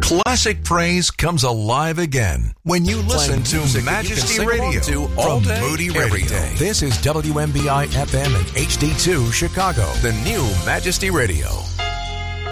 Classic praise comes alive again when you listen to Majesty Radio all from day, Moody every Radio. day. This is WMBI FM and HD2 Chicago. The new Majesty Radio.